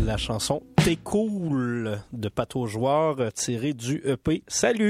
la chanson « T'es cool » de Pat aux joueurs tirée du EP « Salut ».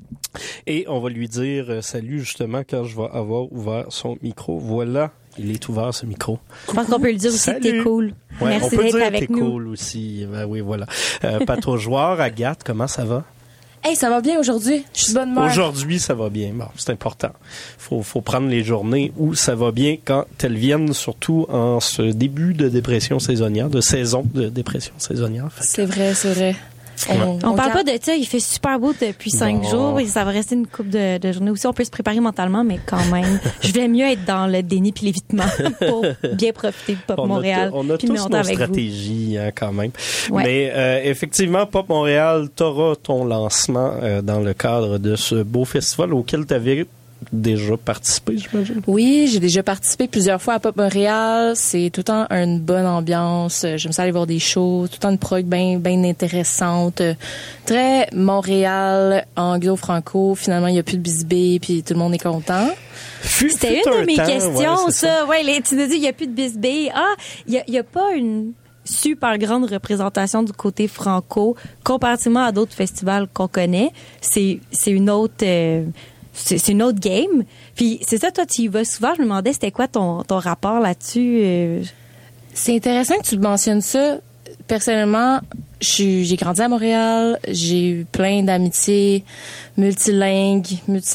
Et on va lui dire salut justement quand je vais avoir ouvert son micro. Voilà, il est ouvert ce micro. Je pense qu'on peut le dire aussi Salut. que t'es cool. Ouais, Merci on peut d'être dire avec t'es nous. cool aussi. Ben oui, voilà. Pat aux joueurs, Agathe, comment ça va? Hey, ça va bien aujourd'hui. Je suis de bonne humeur. Aujourd'hui, ça va bien. Bon, c'est important. Faut prendre les journées où ça va bien quand elles viennent, surtout en ce début de dépression saisonnière, de saison de dépression saisonnière. C'est vrai, c'est vrai. On parle pas de ça, il fait super beau depuis 5 jours et ça va rester une couple de journées aussi. On peut se préparer mentalement, mais quand même, je vais mieux être dans le déni puis l'évitement pour bien profiter de Pop Montréal. On a puis tous monter nos avec stratégies quand même. Ouais. Mais effectivement, Pop Montréal, t'auras ton lancement dans le cadre de ce beau festival auquel tu avais déjà participé, j'imagine. Oui, j'ai déjà participé plusieurs fois à Pop Montréal. C'est tout le temps une bonne ambiance. J'aime ça aller voir des shows. Tout le temps une prog bien intéressante. Très Montréal, anglo-franco. Finalement, il n'y a plus de bisbee, puis tout le monde est content. C'était une de mes questions, ça. Ouais, tu nous dis, il n'y a plus de bisbee. Ah, il y a pas une super grande représentation du côté franco comparativement à d'autres festivals qu'on connaît. C'est une autre... C'est une autre game. Puis c'est ça, toi, tu y vas souvent. Je me demandais, c'était quoi ton rapport là-dessus? C'est intéressant que tu mentionnes ça. Personnellement, j'ai grandi à Montréal. J'ai eu plein d'amitiés multilingues,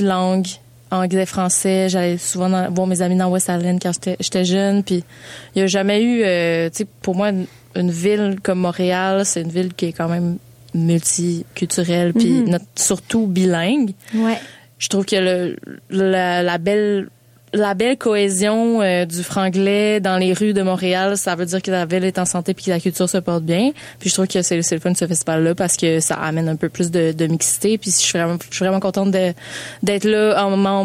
anglais, français. J'allais souvent voir mes amis dans West Island quand j'étais jeune. Puis il n'y a jamais eu... tu sais, pour moi, une ville comme Montréal, c'est une ville qui est quand même multiculturelle, puis surtout bilingue. Ouais. Je trouve que la belle cohésion du franglais dans les rues de Montréal, ça veut dire que la ville est en santé puis que la culture se porte bien. Puis je trouve que c'est le fun de ce festival-là parce que ça amène un peu plus de mixité. Puis je suis vraiment contente d'être là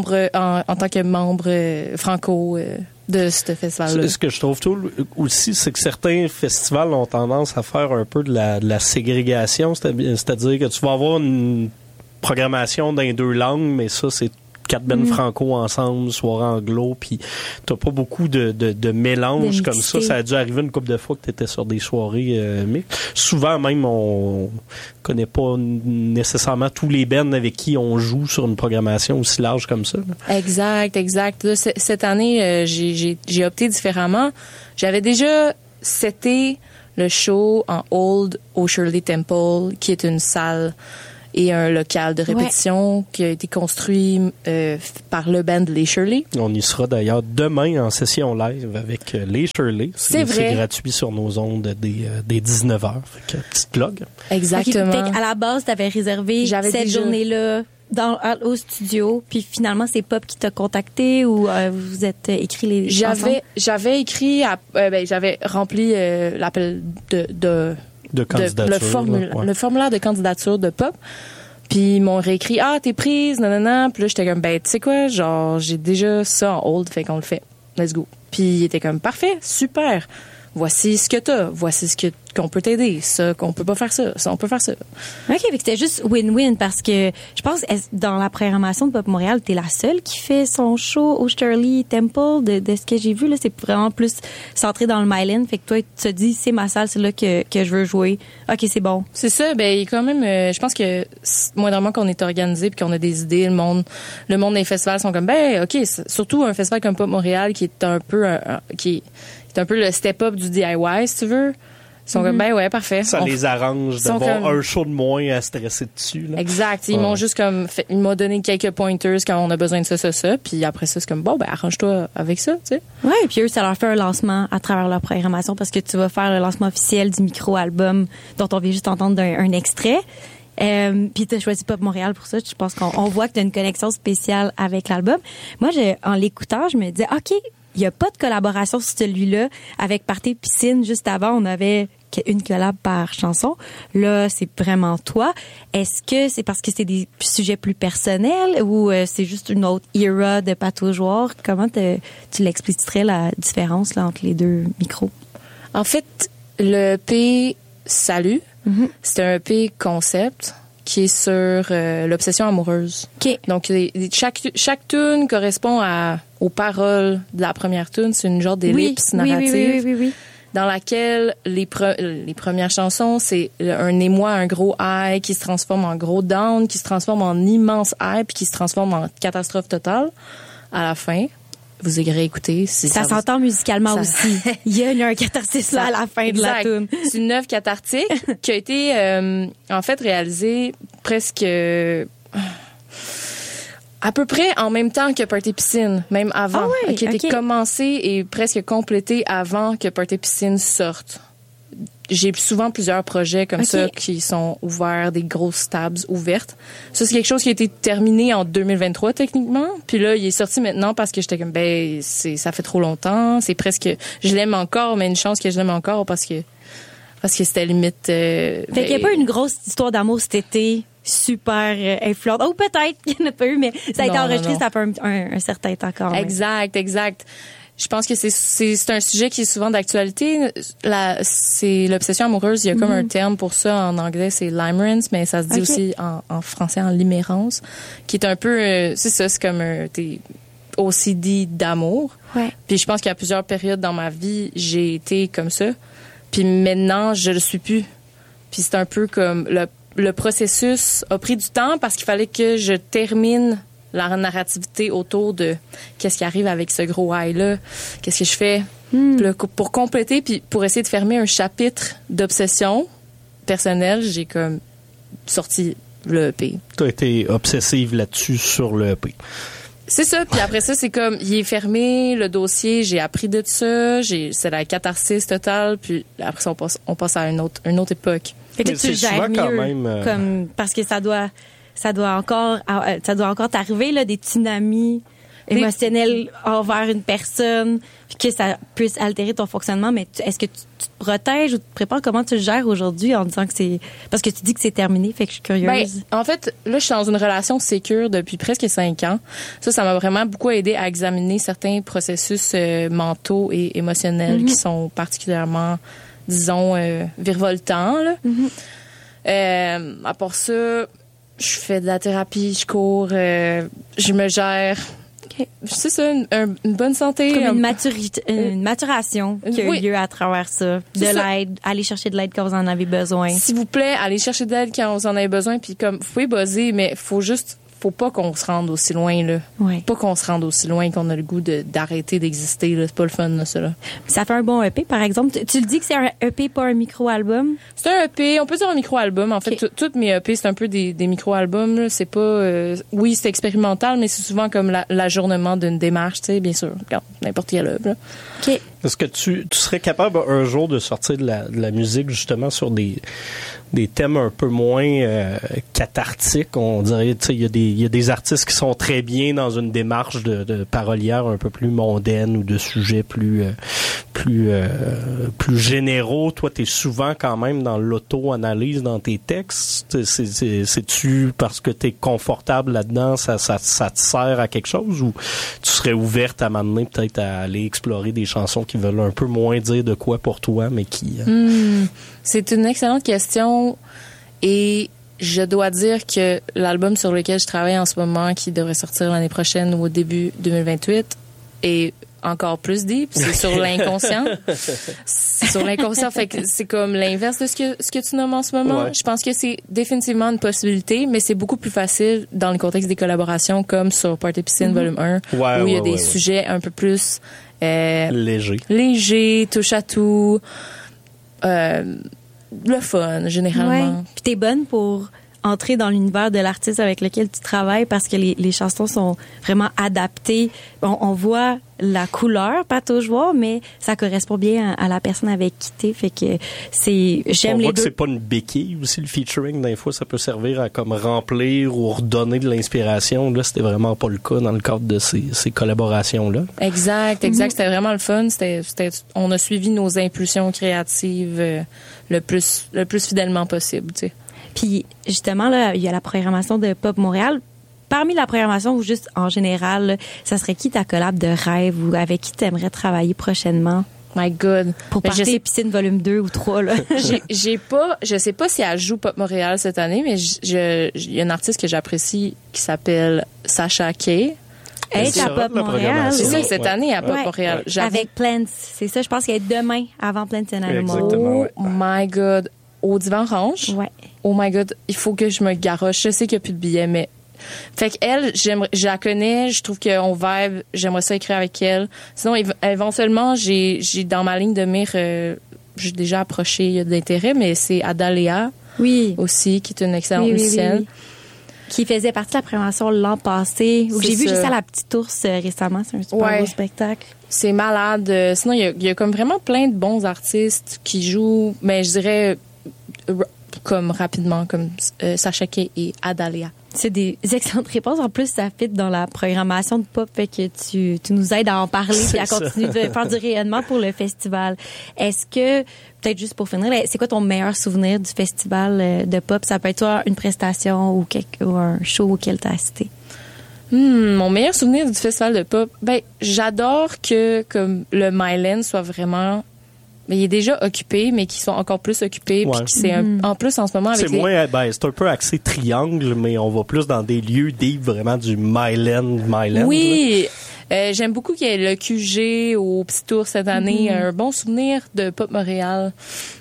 en tant que membre franco de ce festival-là. Ce que je trouve aussi, c'est que certains festivals ont tendance à faire un peu de la ségrégation, c'est-à-dire que tu vas avoir une programmation dans les deux langues, mais ça, c'est 4 bands franco ensemble, soirée anglo, puis t'as pas beaucoup de mélange comme ça. Ça a dû arriver une couple de fois que t'étais sur des soirées mixtes. Souvent même, on connaît pas nécessairement tous les bands avec qui on joue sur une programmation aussi large comme ça. Là. Exact. Là, cette année, j'ai opté différemment. J'avais déjà seté le show en Old au Shirley Temple, qui est une salle et un local de répétition qui a été construit par le band Les Shirley. On y sera d'ailleurs demain en session live avec Les Shirley. C'est vrai. C'est gratuit sur nos ondes des 19h. Fait que petite plug. Exactement. Okay, fait qu'à la base, t'avais réservé cette journée-là au studio, puis finalement, c'est Pop qui t'a contacté ou vous êtes écrit les chansons? J'avais écrit, j'avais rempli l'appel de candidature. Le formulaire de candidature de Pop. Puis ils m'ont réécrit, t'es prise, nanana. Puis là, j'étais comme, tu sais quoi, genre, j'ai déjà ça en hold, fait qu'on le fait. Let's go. Puis il était comme, parfait, super. Voici ce que t'as. Voici qu'on peut t'aider. Ça, qu'on peut pas faire ça. Ça, on peut faire ça. OK, fait que c'était juste win-win parce que je pense dans la programmation de Pop Montréal, t'es la seule qui fait son show au Shirley Temple. De ce que j'ai vu, là, c'est vraiment plus centré dans le Myland. Fait que toi, tu te dis, c'est ma salle, c'est là que je veux jouer. OK, c'est bon. C'est ça. Ben, quand même, je pense que moindrement qu'on est organisé puis qu'on a des idées, le monde des festivals sont comme, OK, surtout un festival comme Pop Montréal qui est un peu c'est un peu le step-up du DIY, si tu veux. Ils sont comme, ouais, parfait. Ça les arrange d'avoir un show de moins à stresser dessus. Là. Exact. Ils m'ont juste ils m'ont donné quelques pointers quand on a besoin de ça. Puis après ça, c'est comme, arrange-toi avec ça, tu sais. Ouais, puis eux, ça leur fait un lancement à travers leur programmation parce que tu vas faire le lancement officiel du micro-album dont on vient juste entendre un extrait. Puis t'as choisi Pop Montréal pour ça. Je pense qu'on voit que t'as une connexion spéciale avec l'album. Moi, en l'écoutant, je me disais, OK, il n'y a pas de collaboration sur celui-là. Avec Party Piscine, juste avant, on avait une collab par chanson. Là, c'est vraiment toi. Est-ce que c'est parce que c'est des sujets plus personnels ou c'est juste une autre era de Pat aux joueurs? Comment tu l'expliciterais la différence là, entre les deux micros? En fait, le EP Salut, c'est un EP concept qui est sur l'obsession amoureuse. Okay. Donc, chaque tune correspond aux paroles de la première tune. C'est une genre d'ellipse narrative. Oui. dans laquelle les premières chansons, c'est un émoi, un gros high qui se transforme en gros down, qui se transforme en immense high, puis qui se transforme en catastrophe totale à la fin. Vous irez écouter. Si ça s'entend musicalement aussi. Il y a un catharsis là à la fin de la tune. C'est une œuvre cathartique qui a été en fait réalisée presque à peu près en même temps que Party Piscine, même avant, qui a été commencée et presque complétée avant que Party Piscine sorte. J'ai souvent plusieurs projets comme ça qui sont ouverts, des grosses tabs ouvertes. Ça, c'est quelque chose qui a été terminé en 2023 techniquement. Puis là, il est sorti maintenant parce que j'étais comme, ça fait trop longtemps. C'est presque, je l'aime encore, mais une chance que je l'aime encore parce que c'était limite. Fait qu'il n'y a pas une grosse histoire d'amour cet été super influente. Ou peut-être qu'il n'y en a pas eu, mais ça a été enregistré, ça fait un certain temps quand même. Exact. Je pense que c'est un sujet qui est souvent d'actualité. C'est l'obsession amoureuse. Il y a comme un terme pour ça en anglais, c'est limerence, mais ça se dit aussi en français en limérance, qui est un peu, c'est ça, c'est comme t'es OCD d'amour. Ouais. Puis je pense qu'il y a plusieurs périodes dans ma vie, j'ai été comme ça. Puis maintenant, je le suis plus. Puis c'est un peu comme le processus a pris du temps parce qu'il fallait que je termine la narrativité autour de qu'est-ce qui arrive avec ce gros high-là, qu'est-ce que je fais pour compléter, puis pour essayer de fermer un chapitre d'obsession personnelle, j'ai comme sorti le EP. Tu as été obsessive là-dessus sur le EP. C'est ça, puis après ça, c'est comme, il est fermé, le dossier, j'ai appris de ça, c'est la catharsis totale, puis après ça, on passe à une autre époque. Fait que tu le gères mieux, quand même, comme, parce que ça doit encore t'arriver, là, des tsunamis émotionnels envers une personne, puis que ça puisse altérer ton fonctionnement, mais est-ce que tu te protèges ou tu te prépares? Comment tu le gères aujourd'hui en disant que c'est... Parce que tu dis que c'est terminé, fait que je suis curieuse. En fait, là, je suis dans une relation sécure depuis presque 5 ans. Ça m'a vraiment beaucoup aidé à examiner certains processus mentaux et émotionnels qui sont particulièrement, disons, virevoltants, là. À part ça, je fais de la thérapie, je cours, je me gère. C'est ça, une bonne santé. Comme une maturation qui a eu lieu à travers ça. L'aide, aller chercher de l'aide quand vous en avez besoin. S'il vous plaît, allez chercher de l'aide quand vous en avez besoin. Puis comme, vous pouvez buzzer, mais faut pas qu'on se rende aussi loin, là. Ouais. Pas qu'on se rende aussi loin qu'on a le goût d'arrêter d'exister, là. C'est pas le fun, là, ça, là. Ça fait un bon EP, par exemple. Tu le dis que c'est un EP, pas un micro-album? C'est un EP. On peut dire un micro-album. En fait, toutes mes EP, c'est un peu des micro-albums, là. C'est pas, oui, c'est expérimental, mais c'est souvent comme l'ajournement d'une démarche, tu sais, bien sûr. N'importe quelle œuvre, là. OK. Est-ce que tu serais capable un jour de sortir de la musique justement sur des thèmes un peu moins cathartiques? On dirait, tu sais, il y a des artistes qui sont très bien dans une démarche de parolière un peu plus mondaine ou de sujets plus généraux. Toi, t'es souvent quand même dans l'auto-analyse dans tes textes. C'est-tu parce que t'es confortable là-dedans, ça te sert à quelque chose, ou tu serais ouverte à m'amener peut-être à aller explorer des chansons qui veulent un peu moins dire de quoi pour toi, mais qui... C'est une excellente question et je dois dire que l'album sur lequel je travaille en ce moment, qui devrait sortir l'année prochaine ou au début 2028, est encore plus deep. C'est sur l'inconscient. C'est sur l'inconscient, fait que c'est comme l'inverse de ce que tu nommes en ce moment. Ouais. Je pense que c'est définitivement une possibilité, mais c'est beaucoup plus facile dans le contexte des collaborations comme sur Party Piscine Volume 1, où il y a des sujets un peu plus... léger, touche à tout, le fun généralement. Ouais. Puis t'es bonne pour entrer dans l'univers de l'artiste avec lequel tu travailles parce que les chansons sont vraiment adaptées. On voit la couleur pataugeoire, mais ça correspond bien à la personne avec qui t'es. Fait que j'aime les deux. On voit que c'est pas une béquille aussi, le featuring. Des fois, ça peut servir à comme remplir ou redonner de l'inspiration. Là, c'était vraiment pas le cas dans le cadre de ces collaborations-là. Exact. C'était vraiment le fun. On a suivi nos impulsions créatives le plus fidèlement possible, tu sais. Puis justement, là, il y a la programmation de Pop Montréal. Parmi la programmation ou juste en général, là, ça serait qui ta collab de rêve ou avec qui tu aimerais travailler prochainement? My God. Pour Party Piscine volume 2 ou 3, là. Je sais pas si elle joue Pop Montréal cette année, mais il y a une artiste que j'apprécie qui s'appelle Sacha Kay. Elle est à Pop Montréal. C'est ça, Oui. cette année à Pop Montréal. Avec Plants. C'est ça, je pense qu'elle est demain avant Plants and Animals. Exactement. Oh my God. Au Divan Orange. Ouais. Oh my God. Il faut que je me garoche. Je sais qu'il n'y a plus de billets, mais. Fait qu'elle, je la connais, je trouve qu'on vibe, j'aimerais ça écrire avec elle. Sinon, éventuellement, j'ai dans ma ligne de mire, j'ai déjà approché, il y a de l'intérêt, mais c'est Adaléa. Oui. Aussi, qui est une excellente musicienne. Qui faisait partie de la prévention l'an passé. Où j'ai vu ça. juste à la Petite Ours récemment. C'est un super beau spectacle. C'est malade. Sinon, il y a comme vraiment plein de bons artistes qui jouent, mais je dirais comme rapidement, comme Sacha Kay et Adaléa. C'est des excellentes réponses. En plus, ça fit dans la programmation de Pop, fait que tu nous aides à en parler et à continuer de faire du rayonnement pour le festival. Est-ce que, peut-être juste pour finir, c'est quoi ton meilleur souvenir du festival de Pop? Ça peut être soit une prestation ou un show auquel tu as assisté. Mon meilleur souvenir du festival de Pop, j'adore que comme le Myland soit vraiment... Mais il est déjà occupé, mais qui sont encore plus occupés. Ouais. Puis c'est en plus en ce moment avec c'est un peu axé triangle, mais on va plus dans des lieux deep, vraiment du Myland. Oui, j'aime beaucoup qu'il y ait le QG au Petit Tour cette année. Un bon souvenir de Pop Montréal.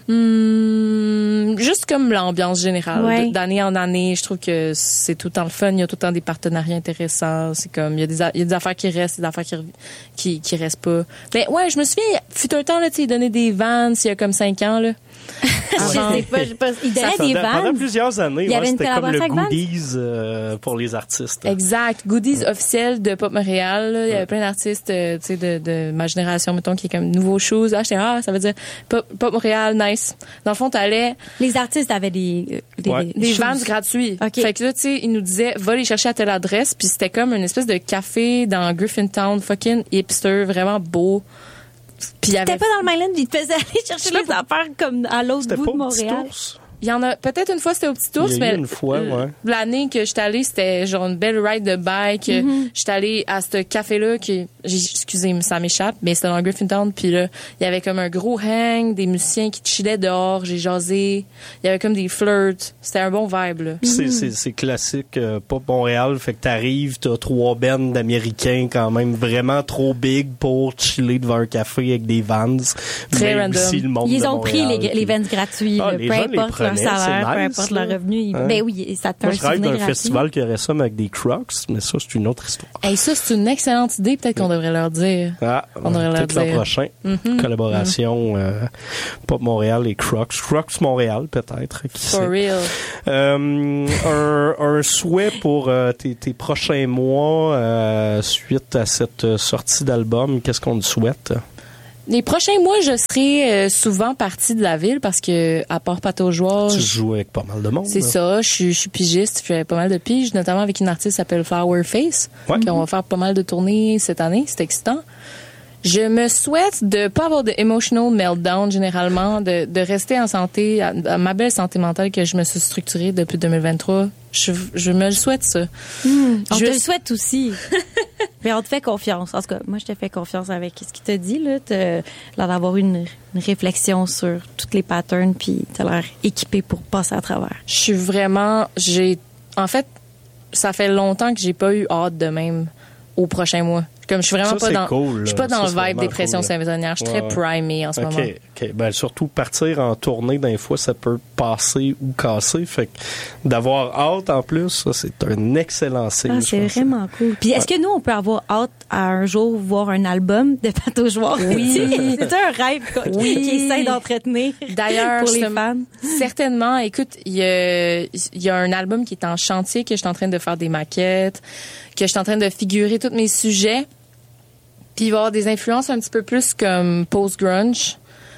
Juste comme l'ambiance générale, d'année en année, je trouve que c'est tout le temps le fun. Il y a tout le temps des partenariats intéressants. C'est comme il y a des affaires qui restent, des affaires qui restent pas. Mais ouais, je me souviens, fut un temps là, tu sais, donner des Vans il y a comme 5 ans là. Je sais pas. Il donnait des Vans. Pendant plusieurs années, il y avait une c'était comme le collaboration avec goodies pour les artistes. Exact. Goodies officiels de Pop Montréal. Là. Il y avait plein d'artistes tu sais, de ma génération, mettons, qui est comme nouveaux shoes. J'étais, ça veut dire Pop Montréal, nice. Dans le fond, t'allais... Les artistes avaient des Vans gratuits. Okay. Fait que là, tu sais, ils nous disaient, va les chercher à telle adresse. Puis c'était comme une espèce de café dans Griffintown, fucking hipster, vraiment beau. Puis T'étais pas dans le Myland, ils te faisaient aller chercher les affaires comme à l'autre bout de Montréal. Il y en a peut-être une fois c'était au Petit Ours, mais une fois, l'année que j'étais allée, c'était genre une belle ride de bike. J'étais allée à ce café-là excusez, ça m'échappe, mais c'était dans Griffintown. Puis là, il y avait comme un gros hang, des musiciens qui chillaient dehors. J'ai jasé. Il y avait comme des flirts. C'était un bon vibe là. C'est classique, Pop Montréal. Fait que t'arrives, t'as 3 bands d'Américains quand même vraiment trop big pour chiller devant un café avec des Vans. Très random. Aussi, le monde Ils ont pris Montréal, les Vans gratuits, peu importe leur salaire, peu importe leur revenu. Ben oui, ça te fait un souvenir gratuit. Je rêve d'un festival qui aurait ça, mais avec des Crocs, mais ça, c'est une autre histoire. Hey, ça, c'est une excellente idée. Peut-être qu'on devrait leur dire. On devrait leur dire. L'an prochain. Collaboration Pop Montréal et Crocs. Crocs Montréal, peut-être. Qui For sait. real. Un souhait pour tes prochains mois suite à cette sortie d'album. Qu'est-ce qu'on te souhaite? Les prochains mois, je serai souvent partie de la ville parce que, à part Pataugeois... Tu joues avec pas mal de monde. C'est ça. Je suis pigiste. Je fais pas mal de piges, notamment avec une artiste qui s'appelle Flowerface. On va faire pas mal de tournées cette année. C'est excitant. Je me souhaite de pas avoir de emotional meltdown généralement, de rester en santé, à ma belle santé mentale que je me suis structurée depuis 2023. Je me le souhaite, ça. On te le souhaite aussi. Mais on te fait confiance. En tout cas, moi, je te fais confiance avec ce qu'il t'a dit, là. L'air d'avoir une réflexion sur toutes les patterns, puis t'as l'air équipé pour passer à travers. Je suis vraiment... En fait, ça fait longtemps que j'ai pas eu hâte de même au prochain mois. Comme je suis vraiment pas dans cool, je suis pas dans le vibe dépression saisonnière, je suis très primée en ce moment. OK. Ben surtout partir en tournée d'un fois ça peut passer ou casser, fait que d'avoir hâte en plus, ça c'est un excellent signe. C'est vraiment cool. Puis est-ce que nous on peut avoir hâte à un jour voir un album de Pataugeois? Oui, c'est un rêve qui essaie d'entretenir. D'ailleurs, pour les fans. Certainement, écoute, il y a un album qui est en chantier, que je suis en train de faire des maquettes, que je suis en train de figurer tous mes sujets. Puis il va y avoir des influences un petit peu plus comme post-grunge,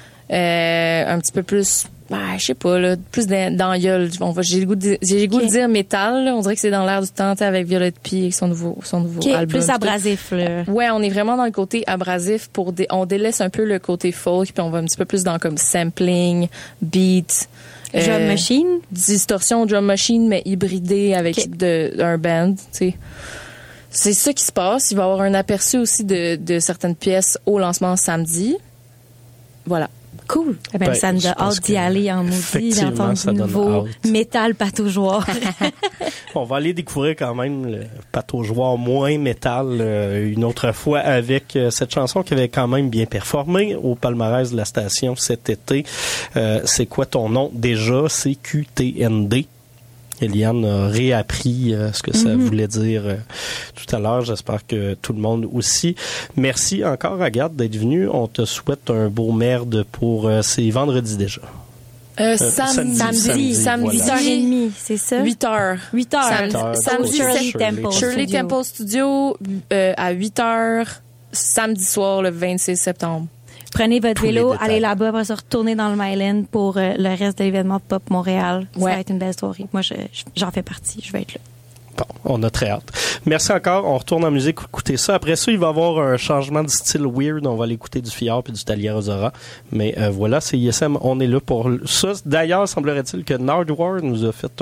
un petit peu plus, je sais pas, là, plus dans gueule. J'ai le goût de dire métal, là. On dirait que c'est dans l'air du temps, avec Violette P avec son nouveau album. Plus abrasif, là. Ouais, on est vraiment dans le côté abrasif on délaisse un peu le côté folk, puis on va un petit peu plus dans comme sampling, beat. Drum machine? Distorsion drum machine, mais hybridée avec un band, tu sais. C'est ça qui se passe. Il va y avoir un aperçu aussi de certaines pièces au lancement samedi. Voilà. Cool. Ça nous a hâte d'y aller en maudit, d'entendre du nouveau métal pataugeoire. On va aller découvrir quand même le pataugeoire moins métal une autre fois avec cette chanson qui avait quand même bien performé au palmarès de la station cet été. C'est quoi ton nom déjà? C'est QTND. Eliane a réappris ce que ça voulait dire tout à l'heure. J'espère que tout le monde aussi. Merci encore, Agathe, d'être venue. On te souhaite un beau merde pour ces vendredis déjà. Samedi, voilà. 8h30, c'est ça? 8h. 8h. Samedi, Shirley Temple Studio, à 8h, samedi soir, le 26 septembre. Prenez votre vélo, allez là-bas, après se retourner dans le Myland pour le reste de l'événement Pop Montréal. Ça va être une belle soirée. Moi, j'en fais partie. Je vais être là. Bon, on a très hâte. Merci encore. On retourne en musique, écoutez ça. Après ça, il va y avoir un changement de style weird. On va aller écouter du Fjord puis du Talia Rosara. Mais voilà, c'est ISM. On est là pour ça. D'ailleurs, semblerait-il que Nardwar nous a fait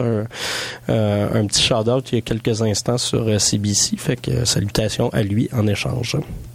un petit shout-out il y a quelques instants sur CBC. Fait que salutations à lui en échange.